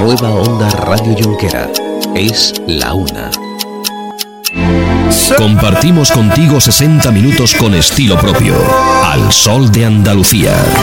Nueva Onda Radio Jonquera. Es la una. Compartimos contigo 60 minutos con estilo propio. Al sol de Andalucía.